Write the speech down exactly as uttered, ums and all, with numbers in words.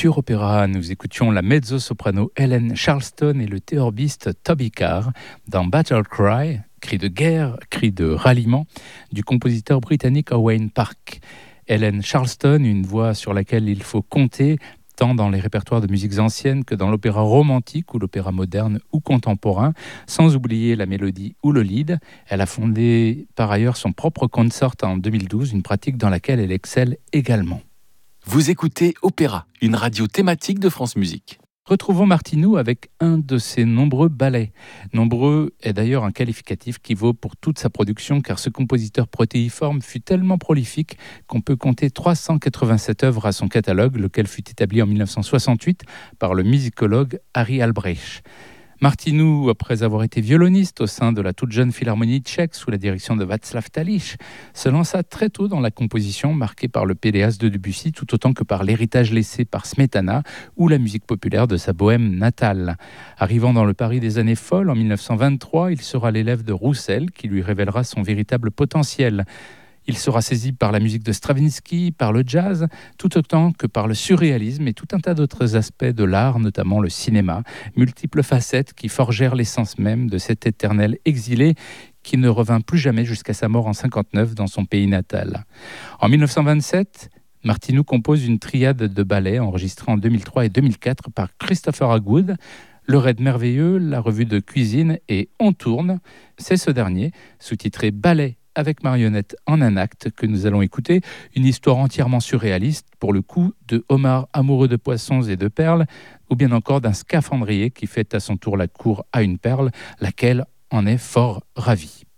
Sur Opéra, nous écoutions la mezzo-soprano Helen Charleston et le théorbiste Toby Carr dans Battle Cry, cri de guerre, cri de ralliement, du compositeur britannique Owain Park. Helen Charleston, une voix sur laquelle il faut compter, tant dans les répertoires de musiques anciennes que dans l'opéra romantique ou l'opéra moderne ou contemporain, sans oublier la mélodie ou le lead. Elle a fondé par ailleurs son propre consort en deux mille douze, une pratique dans laquelle elle excelle également. Vous écoutez Opéra, une radio thématique de France Musique. Retrouvons Martineau avec un de ses nombreux ballets. Nombreux est d'ailleurs un qualificatif qui vaut pour toute sa production, car ce compositeur protéiforme fut tellement prolifique qu'on peut compter trois cent quatre-vingt-sept œuvres à son catalogue, lequel fut établi en mille neuf cent soixante-huit par le musicologue Harry Albrecht. Martineau, après avoir été violoniste au sein de la toute jeune Philharmonie tchèque sous la direction de Václav Tališ, se lança très tôt dans la composition marquée par le Péléas de Debussy tout autant que par l'héritage laissé par Smetana ou la musique populaire de sa Bohème natale. Arrivant dans le Paris des années folles en mille neuf cent vingt-trois, il sera l'élève de Roussel qui lui révélera son véritable potentiel. Il sera saisi par la musique de Stravinsky, par le jazz, tout autant que par le surréalisme et tout un tas d'autres aspects de l'art, notamment le cinéma, multiples facettes qui forgèrent l'essence même de cet éternel exilé qui ne revint plus jamais jusqu'à sa mort en cinquante-neuf dans son pays natal. En mille neuf cent vingt-sept, Martineau compose une triade de ballets enregistrés en deux mille trois et deux mille quatre par Christopher Hogwood, Le Raid Merveilleux, la revue de cuisine et On tourne. C'est ce dernier, sous-titré Ballet avec marionnette en un acte, que nous allons écouter, une histoire entièrement surréaliste, pour le coup, de homard amoureux de poissons et de perles, ou bien encore d'un scaphandrier qui fait à son tour la cour à une perle, laquelle en est fort ravie.